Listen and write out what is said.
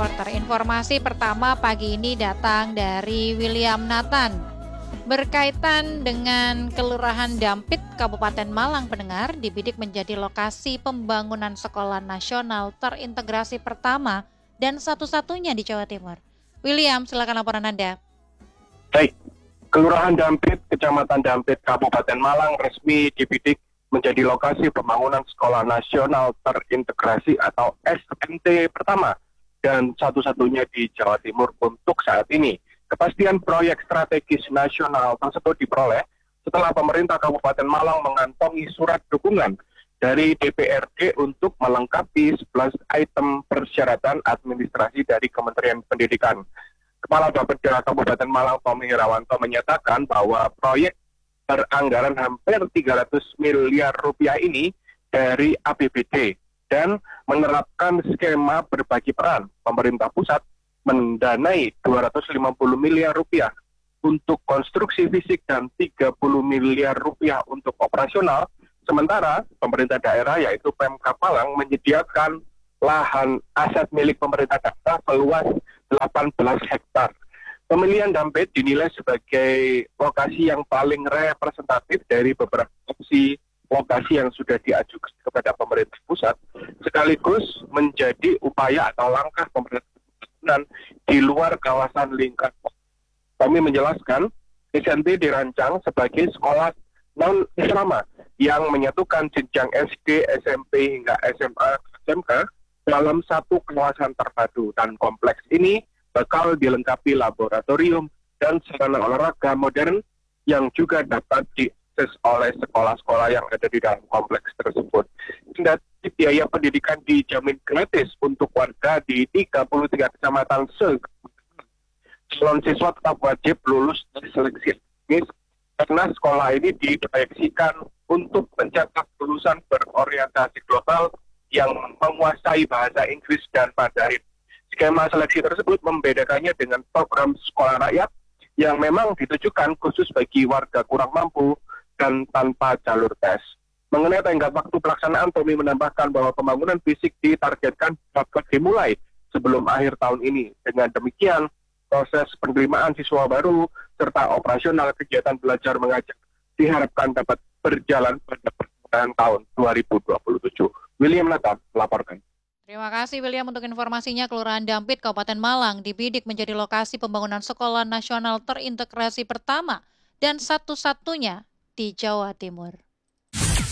reporter. Informasi pertama pagi ini datang dari William Nathan. Berkaitan dengan Kelurahan Dampit, Kabupaten Malang, pendengar, dibidik menjadi lokasi pembangunan sekolah nasional terintegrasi pertama dan satu-satunya di Jawa Timur. William, silakan laporan Anda. Baik, Kelurahan Dampit, Kecamatan Dampit, Kabupaten Malang resmi dibidik menjadi lokasi pembangunan sekolah nasional terintegrasi atau SNT pertama dan satu-satunya di Jawa Timur untuk saat ini. Kepastian proyek strategis nasional tersebut diperoleh setelah pemerintah Kabupaten Malang mengantongi surat dukungan dari DPRD untuk melengkapi 11 item persyaratan administrasi dari Kementerian Pendidikan. Kepala Bapeda Kabupaten Malang Tommy Irawanto menyatakan bahwa proyek beranggaran hampir 300 miliar rupiah ini dari APBD dan menerapkan skema berbagi peran. Pemerintah pusat mendanai 250 miliar rupiah untuk konstruksi fisik dan 30 miliar rupiah untuk operasional. Sementara pemerintah daerah yaitu Pemkab Malang menyediakan lahan aset milik pemerintah daerah seluas 18 hektar. Pemilihan Dampit dinilai sebagai lokasi yang paling representatif dari beberapa opsi lokasi yang sudah diajukan kepada pemerintah pusat, sekaligus menjadi upaya atau langkah pemerintah di luar kawasan lingkar. Kami menjelaskan, SNT dirancang sebagai sekolah non-asrama yang menyatukan jenjang SD, SMP hingga SMA, SMK dalam satu kawasan terpadu, dan kompleks ini bakal dilengkapi laboratorium dan sarana olahraga modern yang juga dapat diakses oleh sekolah-sekolah yang ada di dalam kompleks tersebut. Kendati biaya pendidikan dijamin gratis untuk warga di 33 kecamatan calon siswa tetap wajib lulus dari seleksi akademis karena sekolah ini diproyeksikan untuk mencetak lulusan berorientasi global yang menguasai bahasa Inggris dan Mandarin. Skema seleksi tersebut membedakannya dengan program sekolah rakyat yang memang ditujukan khusus bagi warga kurang mampu dan tanpa jalur tes. Mengenai tenggat waktu pelaksanaan, Tommy menambahkan bahwa pembangunan fisik ditargetkan dapat dimulai sebelum akhir tahun ini. Dengan demikian, proses penerimaan siswa baru serta operasional kegiatan belajar mengajar diharapkan dapat berjalan pada pertengahan tahun 2027. William Nathan melaporkan. Terima kasih William untuk informasinya. Kelurahan Dampit, Kabupaten Malang dibidik menjadi lokasi pembangunan sekolah nasional terintegrasi pertama dan satu-satunya di Jawa Timur.